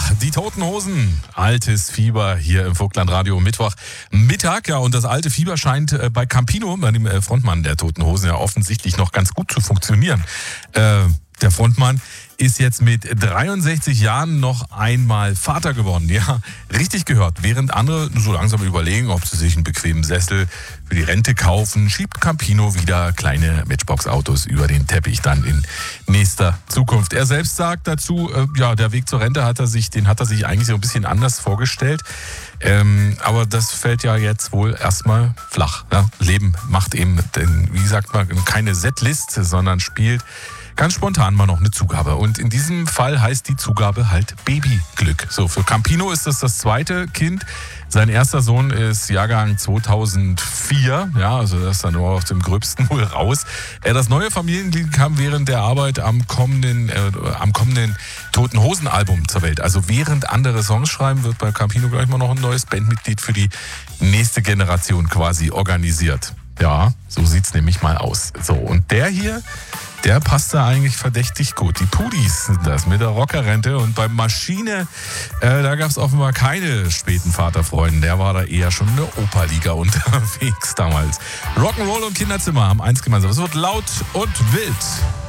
die Toten Hosen. Altes Fieber hier im Vogtland Radio Mittwoch Mittag. Ja, und das alte Fieber scheint bei Campino, bei dem Frontmann der Toten Hosen, ja offensichtlich noch ganz gut zu funktionieren. Der Frontmann ist jetzt mit 63 Jahren noch einmal Vater geworden. Ja, richtig gehört. Während andere so langsam überlegen, ob sie sich einen bequemen Sessel für die Rente kaufen, schiebt Campino wieder kleine Matchbox-Autos über den Teppich dann in nächster Zukunft. Er selbst sagt dazu, der Weg zur Rente hat er sich eigentlich so ein bisschen anders vorgestellt. Aber das fällt ja jetzt wohl erstmal flach. Ja? Leben macht eben, wie sagt man, keine Setlist, sondern spielt ganz spontan mal noch eine Zugabe. Und in diesem Fall heißt die Zugabe halt Babyglück. So, für Campino ist das zweite Kind. Sein erster Sohn ist Jahrgang 2004. Ja, also das ist dann nur auf dem Gröbsten wohl raus. Das neue Familienglied kam während der Arbeit am kommenden Toten Hosen Album zur Welt. Also während andere Songs schreiben, wird bei Campino gleich mal noch ein neues Bandmitglied für die nächste Generation quasi organisiert. Ja, so sieht's nämlich mal aus. So, und der hier, der passt da eigentlich verdächtig gut. Die Pudis sind das mit der Rockerrente. Und beim Maschine, da gab es offenbar keine späten Vaterfreuden. Der war da eher schon in der Operliga unterwegs damals. Rock'n'Roll und Kinderzimmer haben eins gemeinsam. Es wird laut und wild.